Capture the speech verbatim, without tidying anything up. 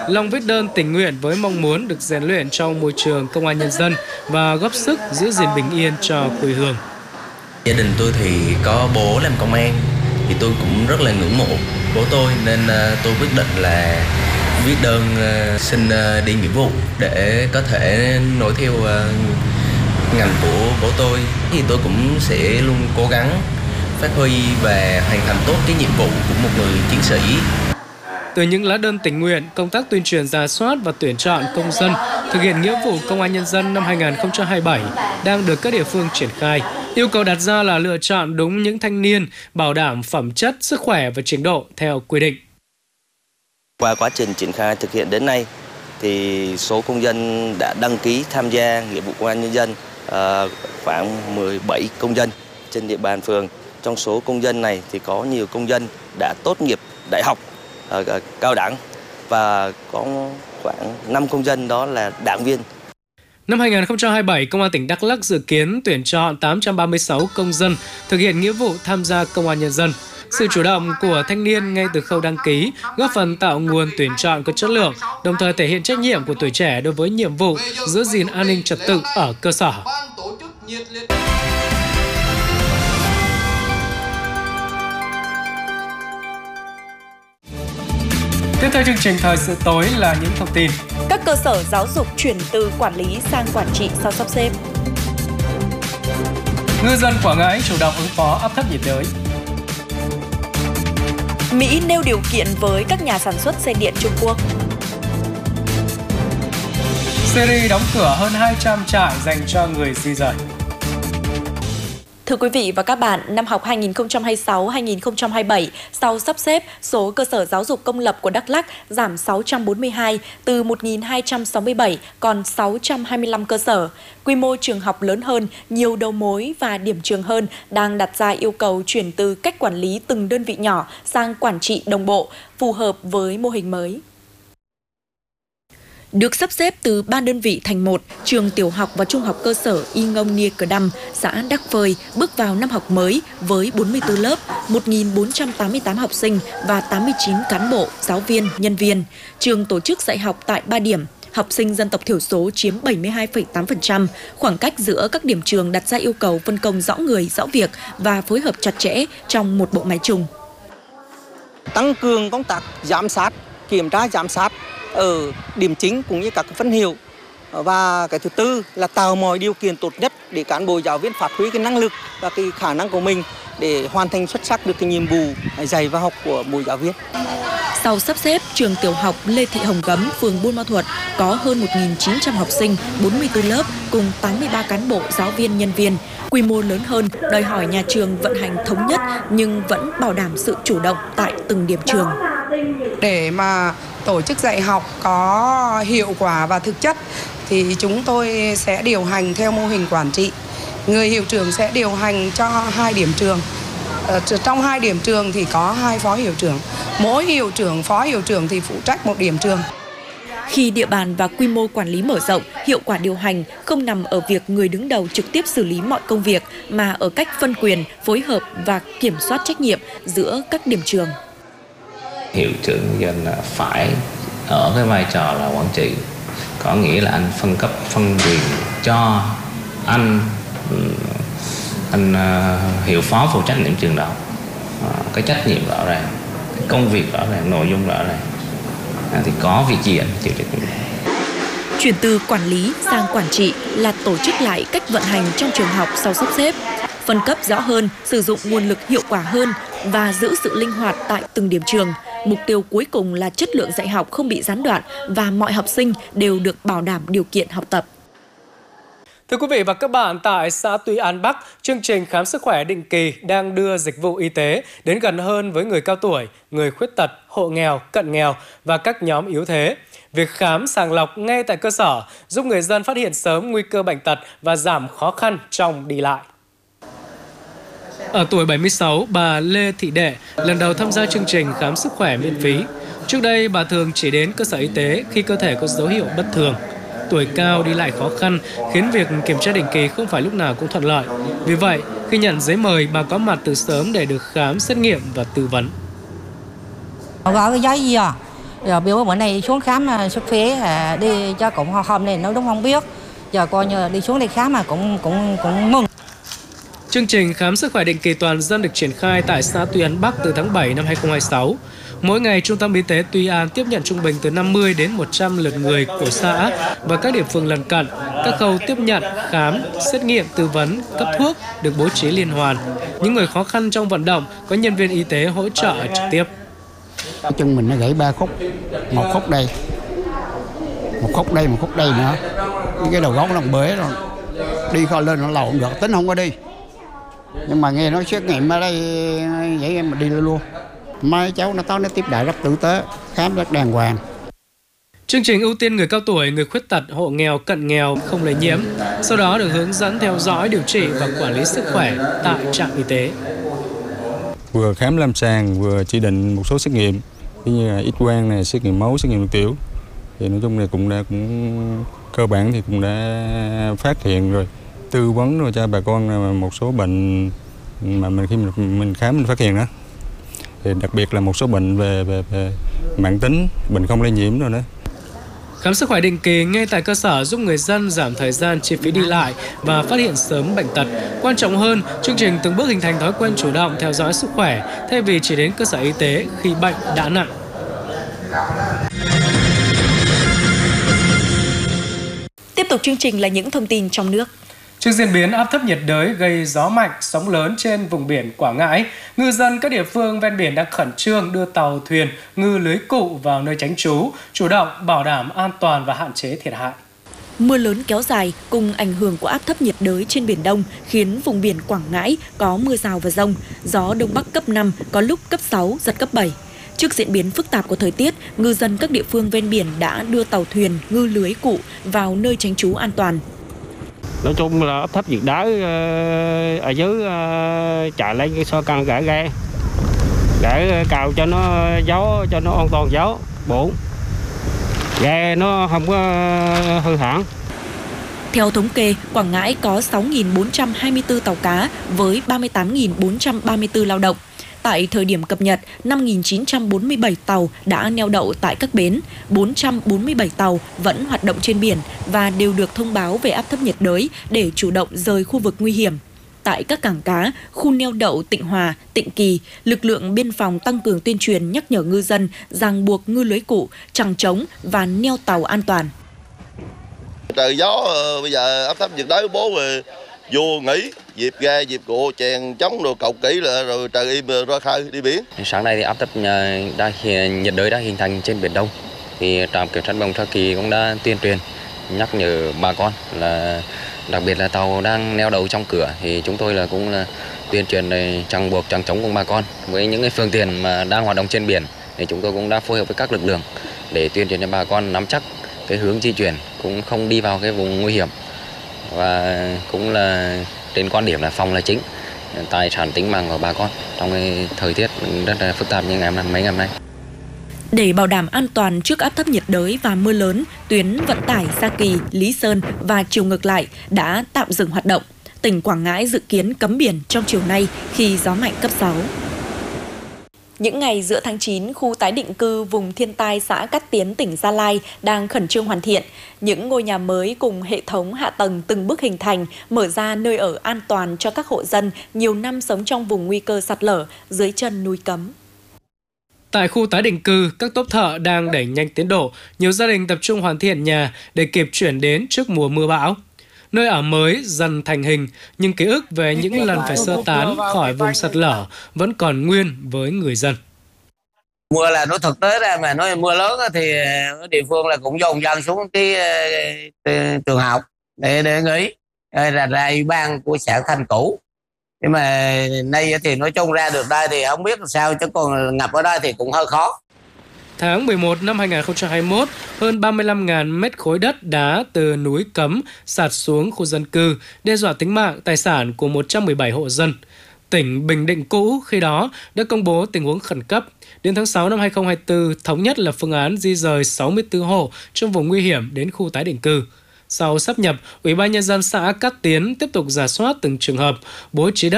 Long viết đơn tình nguyện với mong muốn được rèn luyện trong môi trường công an nhân dân và góp sức giữ gìn bình yên cho quê hương. Gia đình tôi thì có bố làm công an, thì tôi cũng rất là ngưỡng mộ bố tôi, nên tôi quyết định là viết đơn xin đi nghĩa vụ để có thể nối theo ngành của bố tôi. Thì tôi cũng sẽ luôn cố gắng phát huy và hoàn thành tốt cái nhiệm vụ của một người chiến sĩ. Từ những lá đơn tình nguyện, công tác tuyên truyền rà soát và tuyển chọn công dân thực hiện nghĩa vụ công an nhân dân năm hai nghìn không trăm hai mươi bảy đang được các địa phương triển khai. Yêu cầu đặt ra là lựa chọn đúng những thanh niên, bảo đảm phẩm chất, sức khỏe và trình độ theo quy định. Qua quá trình triển khai thực hiện đến nay, thì số công dân đã đăng ký tham gia nghĩa vụ công an nhân dân uh, khoảng mười bảy công dân trên địa bàn phường. Trong số công dân này thì có nhiều công dân đã tốt nghiệp đại học uh, cao đẳng và có khoảng năm công dân đó là đảng viên. Năm hai nghìn không trăm hai mươi bảy, Công an tỉnh Đắk Lắk dự kiến tuyển chọn tám trăm ba mươi sáu công dân thực hiện nghĩa vụ tham gia công an nhân dân. Sự chủ động của thanh niên ngay từ khâu đăng ký góp phần tạo nguồn tuyển chọn có chất lượng, đồng thời thể hiện trách nhiệm của tuổi trẻ đối với nhiệm vụ giữ gìn an ninh trật tự ở cơ sở. Tiếp theo chương trình Thời sự tối là những thông tin. Các cơ sở giáo dục chuyển từ quản lý sang quản trị sau sắp xếp. Ngư dân Quảng Ngãi chủ động ứng phó áp thấp nhiệt đới. Mỹ nêu điều kiện với các nhà sản xuất xe điện Trung Quốc. Syria đóng cửa hơn hai trăm trại dành cho người di dời. Thưa quý vị và các bạn, năm học hai nghìn không trăm hai mươi sáu hai nghìn không trăm hai mươi bảy, sau sắp xếp, số cơ sở giáo dục công lập của Đắk Lắk giảm sáu trăm bốn mươi hai, từ một nghìn hai trăm sáu mươi bảy còn sáu trăm hai mươi lăm cơ sở. Quy mô trường học lớn hơn, nhiều đầu mối và điểm trường hơn đang đặt ra yêu cầu chuyển từ cách quản lý từng đơn vị nhỏ sang quản trị đồng bộ, phù hợp với mô hình mới. Được sắp xếp từ ba đơn vị thành một, trường tiểu học và trung học cơ sở Y Ngông Nia Cờ Đăm, xã Đắc Phơi bước vào năm học mới với bốn mươi tư lớp, một nghìn bốn trăm tám mươi tám học sinh và tám mươi chín cán bộ, giáo viên, nhân viên. Trường tổ chức dạy học tại ba điểm. Học sinh dân tộc thiểu số chiếm bảy mươi hai phẩy tám phần trăm. Khoảng cách giữa các điểm trường đặt ra yêu cầu phân công rõ người, rõ việc và phối hợp chặt chẽ trong một bộ máy chung. Tăng cường công tác giám sát, kiểm tra giám sát ở điểm chính cũng như các phân hiệu, và cái thứ tư là tạo mọi điều kiện tốt nhất để cán bộ giáo viên phát huy cái năng lực và cái khả năng của mình để hoàn thành xuất sắc được cái nhiệm vụ dạy và học của mỗi giáo viên. Sau sắp xếp, trường tiểu học Lê Thị Hồng Gấm, phường Buôn Ma Thuột có hơn một nghìn chín trăm học sinh, bốn mươi tư lớp cùng tám mươi ba cán bộ, giáo viên, nhân viên. Quy mô lớn hơn, đòi hỏi nhà trường vận hành thống nhất nhưng vẫn bảo đảm sự chủ động tại từng điểm trường. Để mà tổ chức dạy học có hiệu quả và thực chất thì chúng tôi sẽ điều hành theo mô hình quản trị. Người hiệu trưởng sẽ điều hành cho hai điểm trường. Trong hai điểm trường thì có hai phó hiệu trưởng. Mỗi hiệu trưởng, phó hiệu trưởng thì phụ trách một điểm trường. Khi địa bàn và quy mô quản lý mở rộng, hiệu quả điều hành không nằm ở việc người đứng đầu trực tiếp xử lý mọi công việc, mà ở cách phân quyền, phối hợp và kiểm soát trách nhiệm giữa các điểm trường. Hiệu trưởng dân phải ở cái vai trò là quản trị, có nghĩa là anh phân cấp phân quyền cho anh anh hiệu phó phụ trách điểm trường đó, cái trách nhiệm rõ ràng, cái công việc rõ ràng, nội dung rõ ràng, thì có việc gì anh chịu trách nhiệm. Chuyển từ quản lý sang quản trị là tổ chức lại cách vận hành trong trường học sau sắp xếp, phân cấp rõ hơn, sử dụng nguồn lực hiệu quả hơn và giữ sự linh hoạt tại từng điểm trường. Mục tiêu cuối cùng là chất lượng dạy học không bị gián đoạn và mọi học sinh đều được bảo đảm điều kiện học tập. Thưa quý vị và các bạn, tại xã Tuy An Bắc, chương trình khám sức khỏe định kỳ đang đưa dịch vụ y tế đến gần hơn với người cao tuổi, người khuyết tật, hộ nghèo, cận nghèo và các nhóm yếu thế. Việc khám sàng lọc ngay tại cơ sở giúp người dân phát hiện sớm nguy cơ bệnh tật và giảm khó khăn trong đi lại. Ở tuổi bảy mươi sáu, bà Lê Thị Đệ lần đầu tham gia chương trình khám sức khỏe miễn phí. Trước đây, bà thường chỉ đến cơ sở y tế khi cơ thể có dấu hiệu bất thường. Tuổi cao đi lại khó khăn khiến việc kiểm tra định kỳ không phải lúc nào cũng thuận lợi. Vì vậy, khi nhận giấy mời, bà có mặt từ sớm để được khám, xét nghiệm và tư vấn. Gọi cái giấy gì à? Giờ biểu bữa nay xuống khám sức khỏe đi cho cũng hôm này nó đúng không biết. Giờ coi như đi xuống đây khám mà cũng cũng cũng mừng. Chương trình khám sức khỏe định kỳ toàn dân được triển khai tại xã Tuy An Bắc từ tháng bảy năm hai nghìn không trăm hai mươi sáu. Mỗi ngày, Trung tâm Y tế Tuy An tiếp nhận trung bình từ năm mươi đến một trăm lượt người của xã và các địa phương lân cận. Các khâu tiếp nhận, khám, xét nghiệm, tư vấn, cấp thuốc được bố trí liên hoàn. Những người khó khăn trong vận động có nhân viên y tế hỗ trợ trực tiếp. Chân mình nó gãy ba khúc, một khúc đây, một khúc đây, một khúc đây nữa. Cái đầu gối nó bể rồi, đi khỏi lên nó lộn được, tính không có đi. Nhưng mà nghe nói xét nghiệm ở đây vậy em mà đi luôn. Mấy cháu nó tới nó tiếp đại rất tử tế, khám rất đàng hoàng. Chương trình ưu tiên người cao tuổi, người khuyết tật, hộ nghèo, cận nghèo không lây nhiễm, sau đó được hướng dẫn theo dõi, điều trị và quản lý sức khỏe tại trạm y tế. Vừa khám lâm sàng, vừa chỉ định một số xét nghiệm, như là X quang này, xét nghiệm máu, xét nghiệm tiểu. Thì nói chung là cũng đã cũng cơ bản thì cũng đã phát hiện rồi, tư vấn rồi cho bà con một số bệnh mà mình khi mình, mình khám mình phát hiện đó. Thì đặc biệt là một số bệnh về, về, về mãn tính, bệnh không lây nhiễm rồi đó. Khám sức khỏe định kỳ ngay tại cơ sở giúp người dân giảm thời gian chi phí đi lại và phát hiện sớm bệnh tật. Quan trọng hơn, chương trình từng bước hình thành thói quen chủ động theo dõi sức khỏe thay vì chỉ đến cơ sở y tế khi bệnh đã nặng. Tiếp tục chương trình là những thông tin trong nước. Trước diễn biến áp thấp nhiệt đới gây gió mạnh, sóng lớn trên vùng biển Quảng Ngãi, ngư dân các địa phương ven biển đang khẩn trương đưa tàu thuyền ngư lưới cụ vào nơi tránh trú, chủ động bảo đảm an toàn và hạn chế thiệt hại. Mưa lớn kéo dài cùng ảnh hưởng của áp thấp nhiệt đới trên Biển Đông khiến vùng biển Quảng Ngãi có mưa rào và dông, gió Đông Bắc cấp năm, có lúc cấp sáu, giật cấp bảy. Trước diễn biến phức tạp của thời tiết, ngư dân các địa phương ven biển đã đưa tàu thuyền ngư lưới cụ vào nơi tránh trú an toàn. Nói chung là áp thấp nhiệt đới ở dưới chạy lên cái so căng gãy ghe, gãy cào cho nó gió, cho nó an toàn gió, bổn. Ghe nó không có hư hỏng. Theo thống kê, Quảng Ngãi có sáu nghìn bốn trăm hai mươi tư tàu cá với ba mươi tám nghìn bốn trăm ba mươi tư lao động. Tại thời điểm cập nhật, năm nghìn chín trăm bốn mươi bảy tàu đã neo đậu tại các bến, bốn trăm bốn mươi bảy tàu vẫn hoạt động trên biển và đều được thông báo về áp thấp nhiệt đới để chủ động rời khu vực nguy hiểm. Tại các cảng cá, khu neo đậu Tịnh Hòa, Tịnh Kỳ, lực lượng biên phòng tăng cường tuyên truyền nhắc nhở ngư dân ràng buộc ngư lưới cụ, chằng trống và neo tàu an toàn. Trời gió bây giờ áp thấp nhiệt đới bố về vô nghỉ, dịp ghe, dịp cụ, chèn chống đồ cọc kỹ là rồi trời im ra khơi đi biển. Sáng nay thì áp thấp đã nhiệt đới đã hình thành trên Biển Đông, thì trạm kiểm soát Bồng Sa Kỳ cũng đã tuyên truyền nhắc nhở bà con là đặc biệt là tàu đang neo đậu trong cửa thì chúng tôi là cũng là tuyên truyền chằng buộc chằng chống cùng bà con. Với những cái phương tiện mà đang hoạt động trên biển thì chúng tôi cũng đã phối hợp với các lực lượng để tuyên truyền cho bà con nắm chắc cái hướng di chuyển, cũng không đi vào cái vùng nguy hiểm, và cũng là trên quan điểm là phòng là chính, tài sản tính mạng của bà con trong cái thời tiết rất là phức tạp như ngày hôm mấy ngày hôm nay. Để bảo đảm an toàn trước áp thấp nhiệt đới và mưa lớn, tuyến vận tải Sa Kỳ, Lý Sơn và chiều ngược lại đã tạm dừng hoạt động. Tỉnh Quảng Ngãi dự kiến cấm biển trong chiều nay khi gió mạnh cấp sáu. Những ngày giữa tháng chín, khu tái định cư vùng thiên tai xã Cát Tiến, tỉnh Gia Lai đang khẩn trương hoàn thiện. Những ngôi nhà mới cùng hệ thống hạ tầng từng bước hình thành, mở ra nơi ở an toàn cho các hộ dân nhiều năm sống trong vùng nguy cơ sạt lở dưới chân núi Cấm. Tại khu tái định cư, các tốp thợ đang đẩy nhanh tiến độ, nhiều gia đình tập trung hoàn thiện nhà để kịp chuyển đến trước mùa mưa bão. Nơi ở mới dần thành hình, nhưng ký ức về những lần phải sơ tán khỏi vùng sạt lở vẫn còn nguyên với người dân. Mưa là nó thực tế ra mà nói mưa lớn thì địa phương là cũng dồn dân xuống cái, cái trường học để để nghỉ, là ra ủy ban của xã Thanh Cũ. Nhưng mà nay thì nói chung ra được đây thì không biết sao, chứ còn ngập ở đây thì cũng hơi khó. Tháng mười một năm hai nghìn không trăm hai mươi mốt, hơn ba mươi lăm nghìn mét khối đất đá từ núi Cấm sạt xuống khu dân cư, đe dọa tính mạng, tài sản của một trăm mười bảy hộ dân. Tỉnh Bình Định cũ khi đó đã công bố tình huống khẩn cấp. Đến tháng sáu năm hai nghìn không trăm hai mươi tư, thống nhất là phương án di rời sáu mươi tư hộ trong vùng nguy hiểm đến khu tái định cư. Sau sáp nhập, Ủy ban Nhân dân xã Cát Tiến tiếp tục rà soát từng trường hợp, bố trí đất